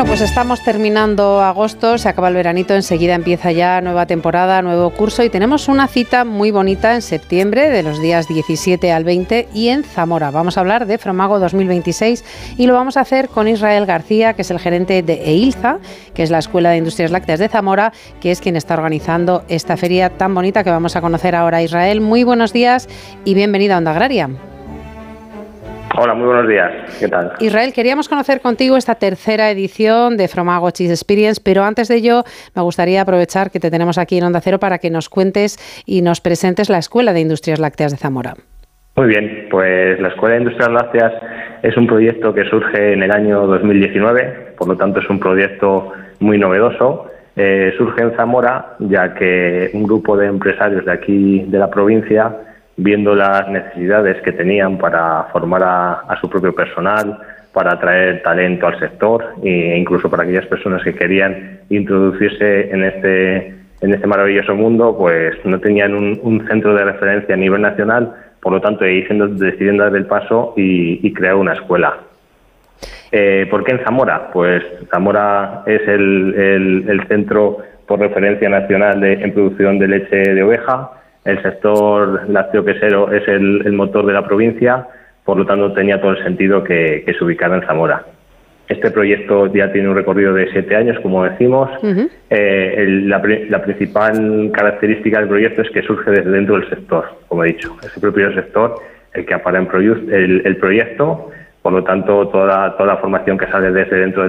Bueno, pues estamos terminando agosto, se acaba el veranito, enseguida empieza ya nueva temporada, nuevo curso y tenemos una cita muy bonita en septiembre, de los días 17 al 20 y en Zamora. Vamos a hablar de Fromago 2026 y lo vamos a hacer con Israel García, que es el gerente de EILZA, que es la Escuela de Industrias Lácteas de Zamora, que es quien está organizando esta feria tan bonita que vamos a conocer ahora. Israel, muy buenos días y bienvenida a Onda Agraria. Hola, muy buenos días. ¿Qué tal? Israel, queríamos conocer contigo esta tercera edición de Fromago Cheese Experience, pero antes de ello me gustaría aprovechar que te tenemos aquí en Onda Cero para que nos cuentes y nos presentes la Escuela de Industrias Lácteas de Zamora. Muy bien, pues la Escuela de Industrias Lácteas es un proyecto que surge en el año 2019, por lo tanto es un proyecto muy novedoso. Surge en Zamora, ya que un grupo de empresarios de aquí de la provincia, viendo las necesidades que tenían para formar a su propio personal, para atraer talento al sector e incluso para aquellas personas que querían introducirse en este maravilloso mundo, pues no tenían un centro de referencia a nivel nacional, por lo tanto decidieron dar el paso y crear una escuela. ¿Por qué en Zamora? Pues Zamora es el centro por referencia nacional en producción de leche de oveja. El sector lácteo quesero es el motor de la provincia, por lo tanto tenía todo el sentido que se ubicara en Zamora. Este proyecto ya tiene un recorrido de 7 años, como decimos. Uh-huh. La principal característica del proyecto es que surge desde dentro del sector, como he dicho. Es el propio sector el que apara el proyecto, por lo tanto toda la formación que sale desde dentro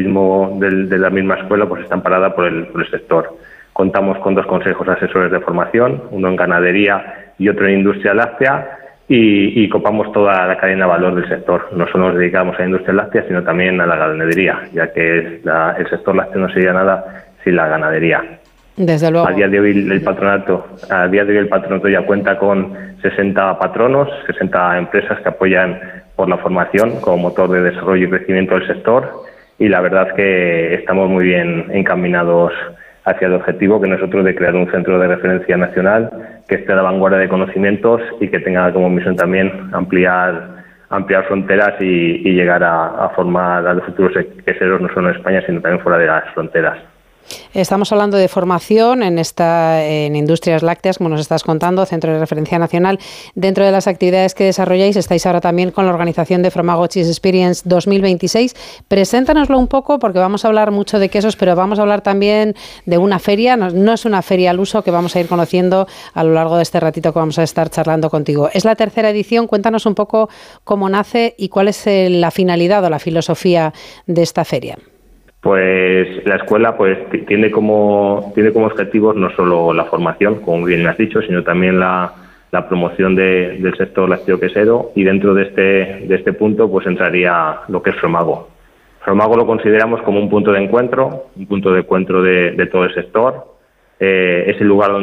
de la misma escuela pues está amparada por el sector. Contamos con 2 consejos asesores de formación, uno en ganadería y otro en industria láctea, y copamos toda la cadena de valor del sector. No solo nos dedicamos a la industria láctea, sino también a la ganadería, ya que el sector lácteo no sería nada sin la ganadería. Desde luego. A día de hoy el patronato ya cuenta con 60 patronos, 60 empresas que apoyan por la formación como motor de desarrollo y crecimiento del sector, y la verdad es que estamos muy bien encaminados hacia el objetivo que nosotros de crear un centro de referencia nacional que esté a la vanguardia de conocimientos y que tenga como misión también ampliar fronteras y llegar a formar a los futuros queseros no solo en España sino también fuera de las fronteras. Estamos hablando de formación en Industrias Lácteas, como nos estás contando, Centro de Referencia Nacional. Dentro de las actividades que desarrolláis, estáis ahora también con la organización de Fromago Cheese Experience 2026. Preséntanoslo un poco, porque vamos a hablar mucho de quesos, pero vamos a hablar también de una feria. No es una feria al uso, que vamos a ir conociendo a lo largo de este ratito que vamos a estar charlando contigo. Es la tercera edición. Cuéntanos un poco cómo nace y cuál es la finalidad o la filosofía de esta feria. Pues la escuela pues tiene como objetivos no solo la formación, como bien me has dicho, sino también la promoción del sector lácteo quesero, y dentro de este punto pues entraría lo que es Fromago. Fromago lo consideramos como un punto de encuentro de todo el sector. Es el lugar donde